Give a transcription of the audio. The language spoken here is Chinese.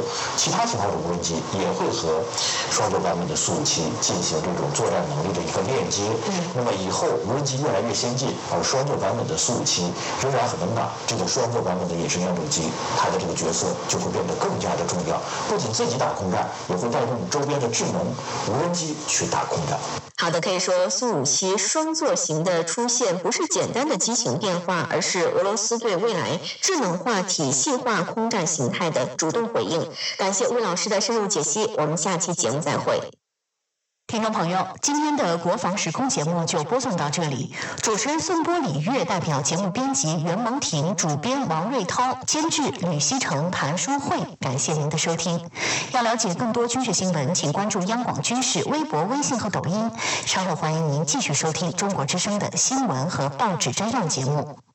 其他型号的无人机也会和双座版本的苏57进行这种作战能力的一个链接。那么以后无人机越来越先进，而双座版本的苏57仍然很能打，这个双座版本的野生战斗机，它的这个角色就会变得更加的重要，不仅自己打空战，也会带动周边的智能无人机去打空战。 好的，可以说苏57双座型的出现不是简单的机型变化，而是俄罗斯对未来智能化、体系化空战形态的主动回应。感谢魏老师的深入解析，我们下期节目再会。 听众朋友，今天的国防时空节目就播送到这里。主持人宋波、李月代表节目编辑袁蒙婷，主编王瑞涛，监制吕希成、谭淑慧。感谢您的收听。要了解更多军事新闻，请关注央广军事微博、微信和抖音。稍后欢迎您继续收听中国之声的新闻和报纸摘要节目。